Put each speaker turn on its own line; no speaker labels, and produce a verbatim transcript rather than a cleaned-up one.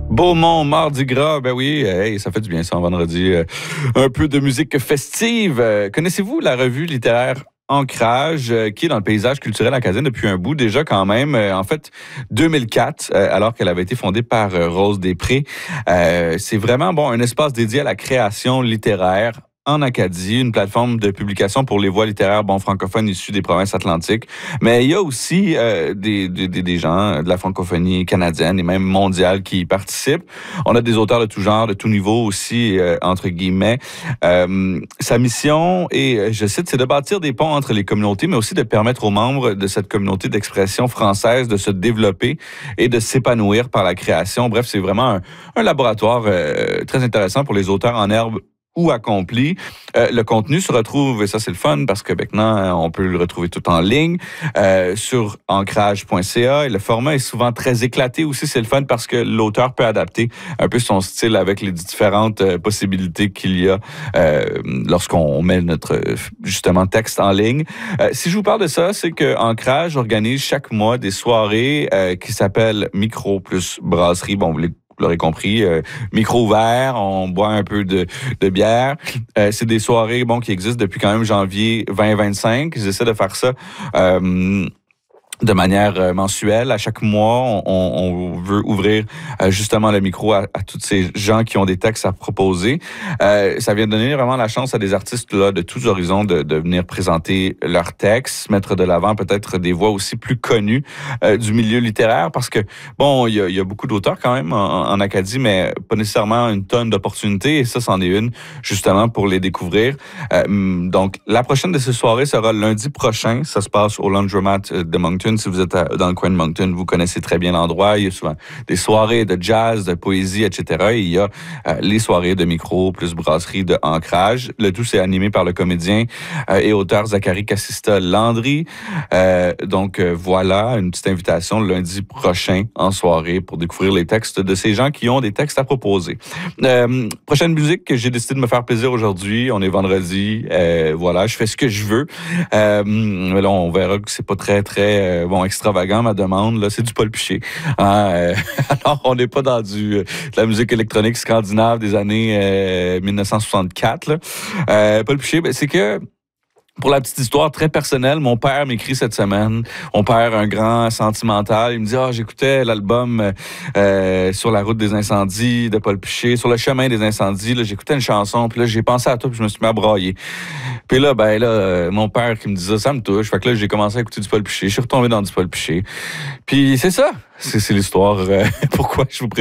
Beaumont, Mardi Gras, ben oui, hey, ça fait du bien ça en vendredi. Euh, un peu de musique festive. Euh, connaissez-vous la revue littéraire Ancrage, euh, qui est dans le paysage culturel acadien depuis un bout déjà quand même. Euh, en fait, deux mille quatre, euh, alors qu'elle avait été fondée par euh, Rose Després. Euh, c'est vraiment bon un espace dédié à la création littéraire en Acadie, une plateforme de publication pour les voix littéraires bon, francophones issues des provinces atlantiques. Mais il y a aussi euh, des, des, des gens de la francophonie canadienne et même mondiale qui y participent. On a des auteurs de tout genre, de tout niveau aussi, euh, entre guillemets. Euh, sa mission, et je cite, c'est de bâtir des ponts entre les communautés, mais aussi de permettre aux membres de cette communauté d'expression française de se développer et de s'épanouir par la création. Bref, c'est vraiment un, un laboratoire euh, très intéressant pour les auteurs en herbe ou accompli. Euh, le contenu se retrouve, et ça c'est le fun parce que maintenant on peut le retrouver tout en ligne, euh, sur ancrage point c a, et le format est souvent très éclaté aussi, c'est le fun parce que l'auteur peut adapter un peu son style avec les différentes euh, possibilités qu'il y a euh, lorsqu'on met notre justement texte en ligne. Euh, si je vous parle de ça, c'est que Ancrage organise chaque mois des soirées euh, qui s'appellent Micro plus Brasserie. Bon, vous les Vous l'aurez compris, euh, micro ouvert, on boit un peu de, de bière. Euh, c'est des soirées bon qui existent depuis quand même janvier vingt vingt-cinq. Ils essaient de faire ça euh, de manière euh, mensuelle. À chaque mois, on, on veut ouvrir euh, justement le micro à, à tous ces gens qui ont des textes à proposer. Euh, ça vient donner vraiment la chance à des artistes là, de tous horizons de, de venir présenter leurs textes, mettre de l'avant peut-être des voix aussi plus connues euh, du milieu littéraire, parce que, bon, il y a, y a beaucoup d'auteurs quand même en, en Acadie, mais pas nécessairement une tonne d'opportunités, et ça, c'en est une, justement, pour les découvrir. Euh, donc, la prochaine de ces soirées sera lundi prochain. Ça se passe au Laundromat de Moncton. Si vous êtes à, dans le coin de Moncton, vous connaissez très bien l'endroit. Il y a souvent des soirées de jazz, de poésie, et cetera. Et il y a euh, les soirées de micro plus brasserie de Ancrage. Le tout, c'est animé par le comédien euh, et auteur Zachary Cassista Landry. Euh, donc, euh, voilà, une petite invitation le lundi prochain en soirée pour découvrir les textes de ces gens qui ont des textes à proposer. Euh, prochaine musique que j'ai décidé de me faire plaisir aujourd'hui. On est vendredi. Euh, voilà, je fais ce que je veux. Euh, mais là, on verra que c'est pas très, très... Euh, bon, extravagant, ma demande, là, c'est du Paul Piché. Hein, euh, alors, on n'est pas dans du, euh, de la musique électronique scandinave des années euh, dix-neuf cent soixante-quatre. Là. Euh, Paul Piché, ben, c'est que, pour la petite histoire très personnelle, mon père m'écrit cette semaine. Mon père, un grand sentimental, il me dit « Ah, j'écoutais l'album euh, Sur la route des incendies de Paul Piché, Sur le chemin des incendies. Là, j'écoutais une chanson, puis là, j'ai pensé à toi, puis je me suis mis à brailler. » Puis là, ben là, euh, mon père qui me dit ça, ça me touche. Fait que là, j'ai commencé à écouter du Paul Piché. Je suis retombé dans du Paul Piché. Puis c'est ça. C'est, c'est l'histoire. Euh, pourquoi je vous présente